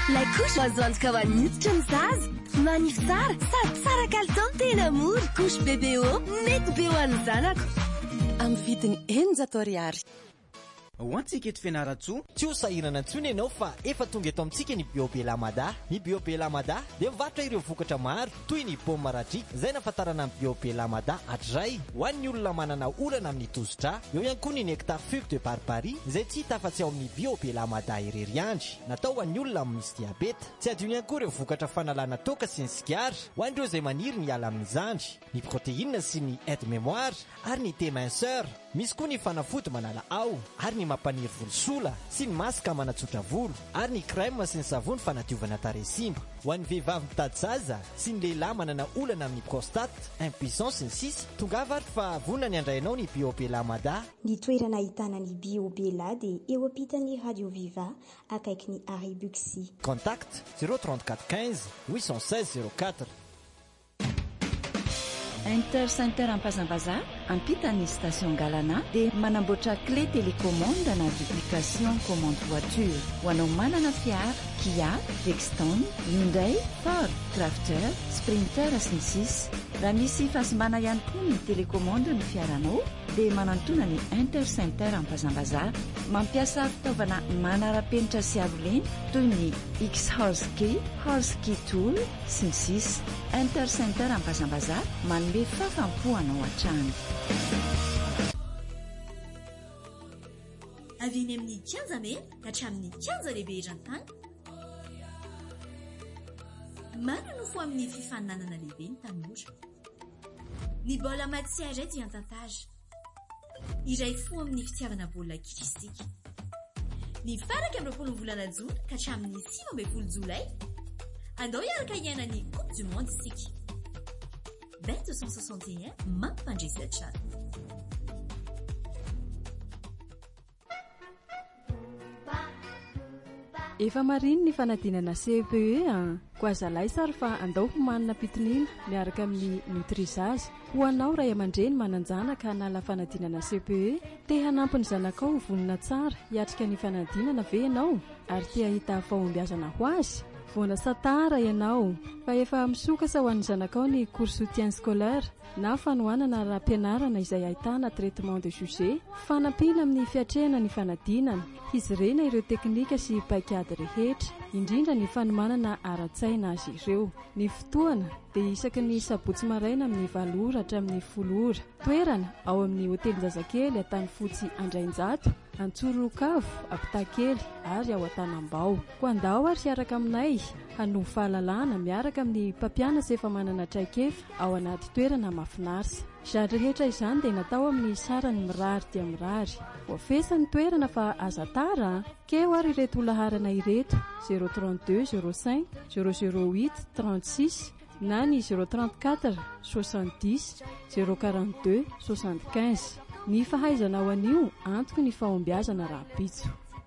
La couche azo antoka ho an'ny hoditra ny zaza. Manify tsara sady tsara kalitao tena mora. Couche BBO mety be ho an'ny zanako. Amin'ny vidiny 900 ariary. Ho antsika eto Fianaratsoa, tsy ho sahirana intsony ianao fa efa tonga eto amintsika ny Biobé Lamada. Ny Biobé Lamada dia mivarotra ireo vokatra maro toy ny paoma maradriaka izay nafatarana amin'ny Biobé Lamada hatray ho an'ny olona manana olana amin'ny tosidra. Eo ihany koa ny nectar fugue de barbarie izay tsy hita afa-tsy ao amin'ny Biobé Lamada irery andry, natao ho an'ny olona misy diabeta. Tsy adino ihany koa ireo vokatra fanalana toka sy ny sigara ho an'ireo izay maniry ny ala amin'ny zandry, ny protéine sy ny aide mémoire ary ny thé-minceur. Misy koa ny fanafody manala ao ary ny mampaniry volosola sy ny masaka manatsotra volo ary ny crème sy ny savony fanadiovana tarehy simba. Ho an'ny vehivavy mitady zaza sy ny lehilahy manana olana amin'ny prostate, impuissance sy ny sisa, tongava ary fa vonona ny andrainao ny Biobé Lamada. Ny toerana ahitana ny Biobé La dia eo ampitan'ny Radio Viva akaiky ny Arrêt Buxy. Contact 034 15 816 04. Intercenter Ampazambaza ampitan'ny station Galana dia manamboatra clé télécommande na duplication commande voiture ho anao manana fiara Kia, Dexton, Hyundai, Ford, Crafter, Sprinter sy ny sisa. Raha misy fasimbana ihany koa ny télécommande ny fiaranao dia manantona ny Intercenter Ampazambaza mampiasa fitaovana manara-penitra sy arolena toy ny X-Horsky, Horsky Tool sy ny sisa. Intercenter Ampazambaza manome fafampoanao an-trano. Avy eny amin'ny 15 mai ka hatramin'ny 15 lehibe eran-tany. Maro no fo amin'ny fifaninanana lehibe ny tanora. Ny baolina matière dia an-tantara. Iray fo amin'ny fitiavana baolina kitra. Ny faraka amin'ny 20 volana Jona ka hatramin'ny 15 Jolay. Andao hiaraka hiaina ny Coupe du Monde isika. Bet 261 mampandresy atsara. Efa mariny ny fanadinana CPE ko azalay sary fa andao homanina pitinina miaraka amin'ny Nutrisage. Ho anao ray aman-dreny mananjana ka hanala fanadinana CPE, te hanampy ny zanakao ho vonina tsara hiatrika ny fanadinana ve ianao ary te hahita fahombiazana ho azy? Voana satara ianao fa efa misokasa ho an'ny zanakao ny cours soutien scolaire na fanohanana raha-pianarana izay ahitana traitement de sujet, fanampina amin'ny fiatrehana ny fanadinana, hizirena ireo teknika sy paikady rehetra, indrindra ny fanomanana ara-tsaina azy ireo. Ny fotoana dia isaky ny sabotsy maraina amin'ny 7 ora hatramin'ny 10 ora. Toerana ao amin'ny hotely Zazakely Antanifotsy Andrainjato, Antsorokavo, Apitakely ary ao Antanambao. Ko andao ary hiaraka aminay hanome fahalalana miaraka amin'ny mpampianatra efa manana traikefa ao anaty toerana mahafinaritra. Izany rehetra izany dia natao amin'ny sarany mirary dia mirary. Voafesan'ny toerana fa aza tara keo ary ireto olaharana ireto 032 05 008 36 na ny 034 70 042 75. Ny fahaizana ao anio antoky ny fahombiazana rahabitso.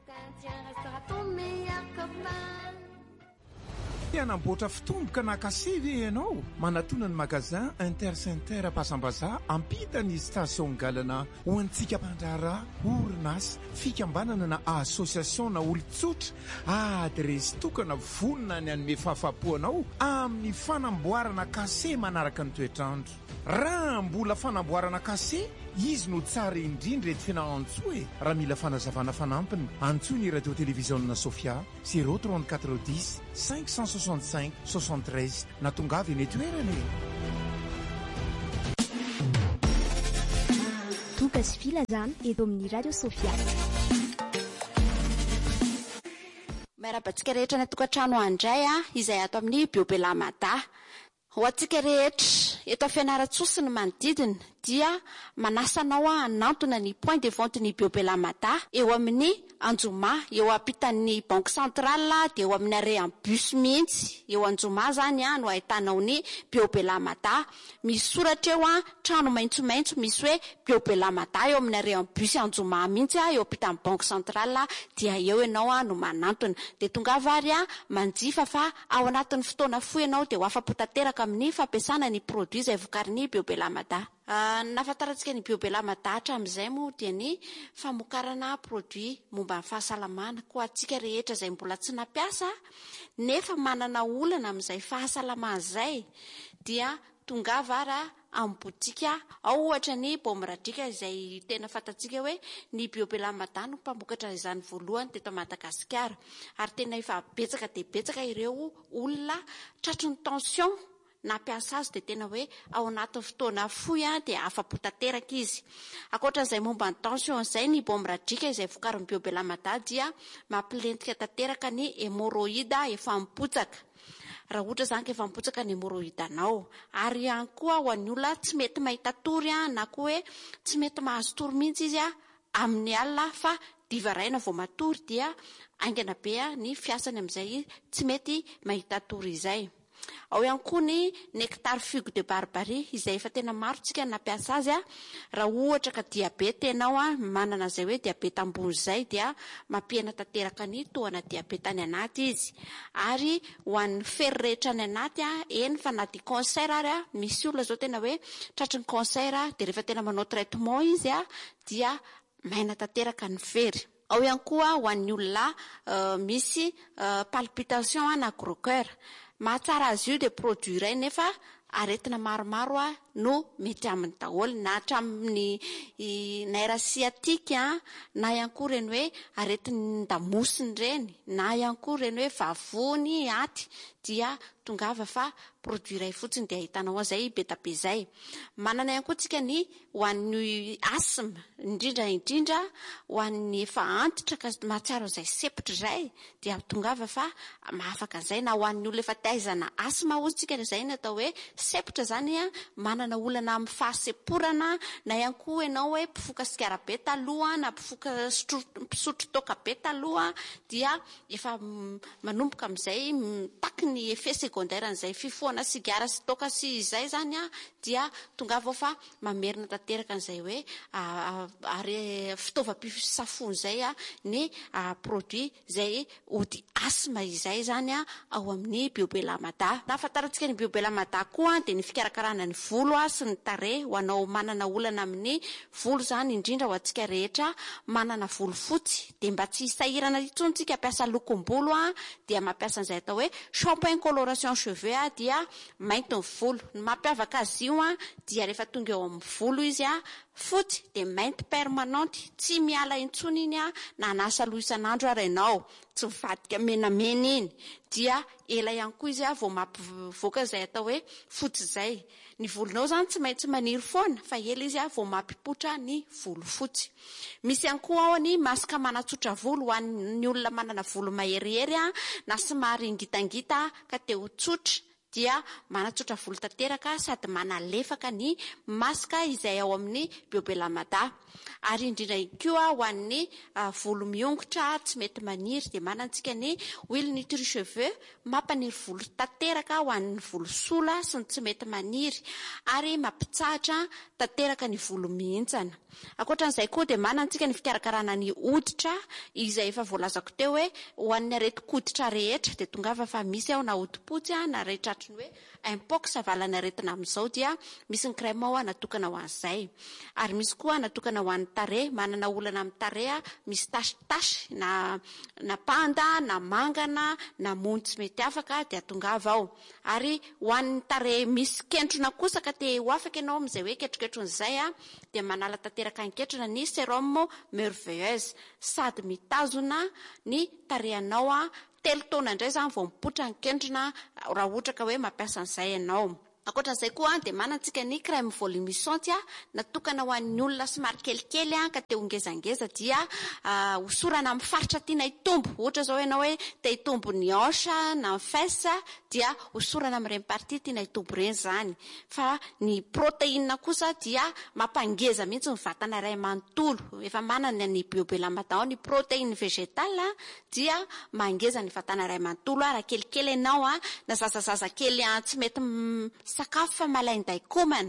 Anamboatra fitomboka na kasevy ianao manatona ny magazin Intercenter Ampazambaza ampitany station Galana ho antsika mandrara orinasa fikambanana na association na olon-tsotra adresy tokana vonona ny anome fahafapoanao amin'ny fanamboarana kase manaraka ny toetrandro. Raha mbola fanamboarana kase izy no tsara indrindra eto Fianarantsoa raha mila fanazavana fanampiny antsoa ny radio télévision Sofia 034 10 565 73 na tongavy eny toerana. Toka sy filazana eto amin'ny radio Sofia. Miarabantsika rehetra ny tokantrano andray izay ato amin'ny Biobé Lamada. Ho antsika rehetra eto Fianaratsoa sy ny manodidina dia manasanao hanantona ny point de vente ny Biobé Lamada eo amin'ny Anjoma, eo ampitan'ny Banque Centrale dia eo amin'ny arrêt en bus mihitsy. Eo Anjoma zany no ahitanao ny Biobé Lamada. Misy soratra eo trano maitsomaitso misy hoe Biobé Lamada eo amin'ny arrêt en bus Anjoma mihitsy eo ampitan'ny Banque Centrale dia eo ianao no manantona. Dia tonga vary manjifa fa ao anatin'ny fotoana fohy ianao dia ho afapo tanteraka amin'ny fampiasana ny produit izay vokarin'ny Biobé Lamada. Nafantarantsika ny biobelamadahatra amin'izay moa dia ny famokarana produit momba ny fahasalamana ko atsika rehetra izay mbola tsy nampiasa nefa manana olana amin'izay fahasalamana izay dia tongavara amin'ny botika ao ohatra ny Bomradrika izay tena fantatsika hoe ny biobelamadà no mpamokatra izany voalohany teto Madagasikara ary tena efa betsaka dia betsaka ireo olona tratry ny tension nampiasa azy dia tena hoe ao anatin'ny fotoana fohy dia afa-po tanteraka izy. Ankoatran'izay momba ny tension izay ny Bomradrika izay vokarin'ny biobelamadà dia mampilentika tanteraka ny hémorroïde efa mipotsaka. Raha ohatra zany ka efa mipotsaka ny hémorroïde anao ary ihany koa ho an'ny olona tsy mety mahita tory na koa hoe tsy mety mahazo tory mihitsy izy amin'ny alina fa diva raina vao matory dia aingana be ny fiasany amin'izay tsy mety mahita tory izay. Ao ihany koa ny nectar figue de barbarie izay efa tena maro tsika nampiasa azy raha ohatra ka diabeta ianao manana izay hoe diabeta ambony izay dia mampihena tanteraka ny tohana diabeta any anaty izy ary ho an'ny fery rehetra any anaty eny fa na dia cancer ary misy olona zao tena hoe tratry ny cancer dia rehefa tena manao traitement izy dia maina tanteraka ny fery. Ao ihany koa ho an'ny olona misy palpitation na gros cœur mahatsara azy io dia produit iray nefa aretina maromaro no mety amin'ny daholo na hatramin'ny nerf sciatique na ihany koa ireny hoe aretin'ny damosiny ireny na ihany koa ireny hoe vavony aty dia tongava fa produit iray fotsiny dia ahitanao an'izay be tabe izay. Manana ihany koa tsika ny ho an'ny asthme indrindra ho an'ny efa antitra ka mahatsiaro izay sepotra izay dia tongava fa mahafaka an'izay na ho an'ny olona efa taizana asthme hozy tsika izay ny atao hoe sepotra zany manana olana amin'ny fahaseporana na ihany koa ianao hoe mpifoka sigara be taloha na mpisotro toaka be taloha dia efa manomboka amin'izay taky ny effet secondaire an'izay fifohana sigara sy toaka sy izay zany dia tongava fa mamerina tanteraka an'izay hoe ary fitaovam-pisafony izay ny produit izay ody asthme izay zany ao amin'ny biobelamadà. Nahafantarantsika ny biobelamadà koa dia ny fikarakarana ny volo sy ny tarehy ho anao manana olana amin'ny volo zany indrindra ho antsika rehetra manana volo fotsy dia mba tsy hisahirana intsony tsika hampiasa lokom-bolo dia mampiasa an'izay atao hoe shampoing coloration cheveux dia mainty ny volo. Ny mampiavaka azy io dia rehefa tonga eo amin'ny volo izy fotsy dia mainty permanente tsy miala intsony iny na anasa loha isan'andro ary ianao tsy mivadika menamena iny dia ela ihany koa izy vao mampivoaka izay atao hoe fotsy izay. Ny volonao zany tsy maintsy maniry foana fa ela izy vao mampipotra ny volo fotsy. Misy ihany koa ao ny masaka manatsotra volo ho an'ny olona manana volo maherihery na somary ngitangita ka te ho tsotra dia manatsotra volo tanteraka sady manalefaka ny masaka izay ao amin'ny biobelamadà. Ary indrindra koa ho an'ny volo miongotra tsy mety maniry dia manantsika ny huile nutri cheveux mampaniry volo tanteraka ho an'ny volo sola sy ny tsy mety maniry ary mampitsahatra tanteraka ny volo mihintsana. Ankoatran'izay koa dia manantsika ny fikarakarana ny hoditra izay efa voalazako teo hoe ho an'ny areti-koditra rehetra dia tongava fa misy ao na hodipotsy na rehetra ny hoe impox avalana aretina amin'izao dia misy ny crème ao natokana ho an'izay. Ary misy koa natokana ho an'ny tarehy manana olana amin'ny tarehy misy tasy na panda na mangana na mony tsy mety afaka dia tongava ao. Ary ho an'ny tarehy misy kentrona kosa ka te ho afaka ianao amin'izay hoe ketroketron'izay dia manala tanteraka anketrona ny sérum merveilleuse sady mitazona ny tarehanao telo taona indray zany vao mipotra ny kentrona raha ohatra ka hoe mampiasa an'izay ianao. Ankoatran'izay koa dia manantsika ny crème volumisante natokana ho an'ny olona somary kelikely ka te ho ngezangeza dia hosorana amin'ny faritra tiana hitombo. Ohatra zao ianao hoe te hitombo ny hanche na ny fesse dia hosorana amin'ireny partie tiana hitombo ireny zany. Fa ny protéine kosa dia mampangeza mihitsy ny vatana iray manontolo. Efa manana ny biobelamadà ny protéine végétale dia mangeza ny vatana iray manontolo raha kelikely ianao na zazazaza kely tsy mety sakafo fa malainy daikomana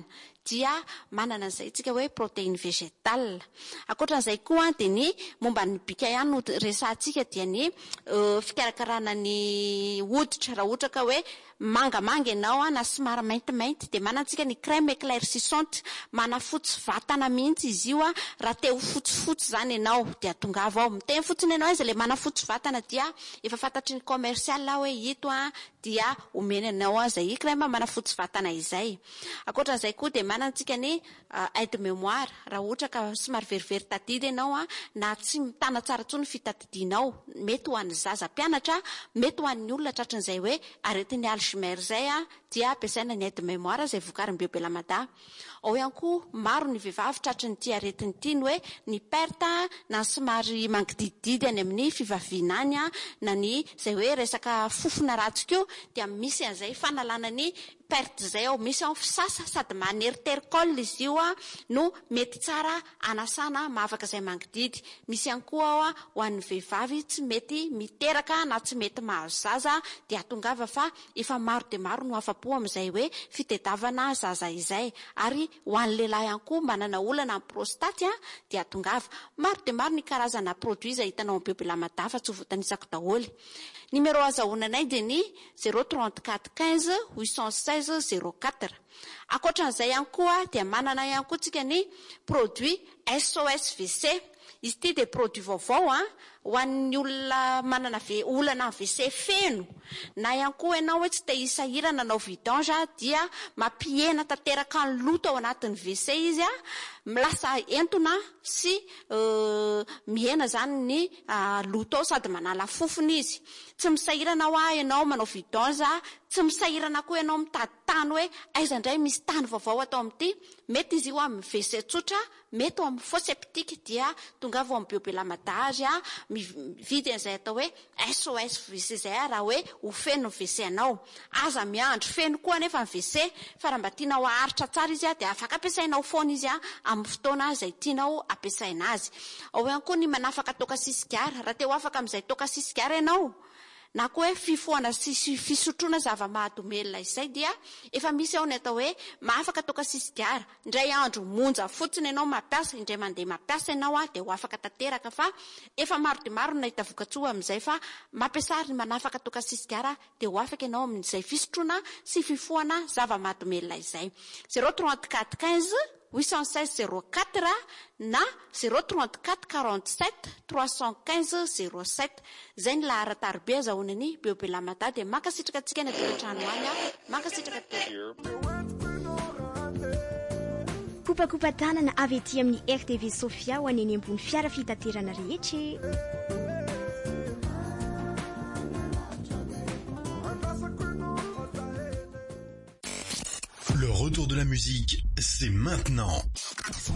dia manana an'izay tsika hoe protéine végétale. Ankoatran'izay koa dia ny momba ny bika ihany no resantsika dia ny fikarakarana ny hoditra. Raha ohatra ka hoe mangamanga ianao na somary maintimainty dia manantsika ny crème éclaircissante, manafotsy vatana mihitsy izy io raha te ho fotsifotsy zany ianao dia tongava ao miteny fotsiny ianao izy le manafotsy vatana dia efa fantatry ny commercial hoe ito dia omena anao izay crème manafotsy vatana izay. Ankoatran'izay koa dia manantsika ny aide mémoire. Raha ohatra ka somary verivery tadidy ianao na tsy mitana tsara tsony fitadidinao, mety ho an'ny zaza mpianatra, mety ho an'ny olona tratran'izay hoe aretin'ny Alzheimer zay dia ampiasaina ny aide mémoire izay vokarin'ny Biobelamada. Ao ihany koa maro ny vehivavy tratriny ity aretiny ity ny hoe ny perte na somary mangidididy any amin'ny fivaviana any na ny izay hoe resaka fofona ratsy koa dia misy an'izay fanalana ny perte zay ao, misy ao fisasa sady maneritericole izy io no mety tsara anasana mahavaka izay mangididy. Misy ihany koa ao ho an'ny vehivavy tsy mety miteraka na tsy mety mahazo zaza dia tongava fa efa maro dia maro no afa-po amin'izay hoe fitediavana zaza izay. Ary ho an'ny lehilahy ihany koa manana olana amin'ny prostate dia tongava. Maro dia maro ny karazana produit izay hitanao amin'ny Biobelamada fa tsy ho voatanisako daholo. Numéro azahoananay dia ny 034 15 816 04. Ankoatran'izay ihany koa dia manana ihany koa tsika ny produit SOS WC. Izy ity dia produit vaovao ho an'ny olona manana olana WC feno na ihany koa ianao hoe tsy te hisahirana nanao vidange dia mampihena tanteraka ny loto ao anatin'ny WC izy milasa entona sy mihena zany ny loto ao sady manala fofony izy. Tsy misahirana ianao manao vidange, tsy misahirana koa ianao mitady tany hoe aiza indray misy tany vaovao atao amin'ity. Mety izy io amin'ny WC tsotra, mety amin'ny fosse septique dia tonga vao amin'ny Biobelamada azy mividy an'izay atao hoe SOS WC zay raha hoe ho feno ny WC anao. Aza miandro feno koa nefa ny WC fa raha mba tianao aharitra tsara izy dia afaka ampiasainao foana izy amin'ny fotoana izay tianao ampiasaina azy. Ao ihany koa ny manafaka toaka sisigara. Raha te ho afaka amin'izay toaka sisigara ianao na koa hoe fifoana sy fisotroana zava-mahadomelina izay dia efa misy ao ny atao hoe mahafaka toaka sisigara. Indray andro monja fotsiny ianao mampiasa, indray mandeha mampiasa ianao dia ho afaka tanteraka fa efa maro dia maro nahita vokatsoa amin'izay fa mampiasa ny manafaka toaka sisigara dia ho afaka ianao amin'izay fisotroana sy fifoana zava-mahadomelina izay. 034 15 816 04 na 034 47 315 07. Zay ny lahara-tarobe azahoanany Biobelamada dia mankasitraka antsika ny tokantrano any mankasitraka kopakopa tanana avy ety amin'ny RTV Sofia ho aneny ambony fiara fitaterana rehetra. Le retour de la musique, c'est maintenant.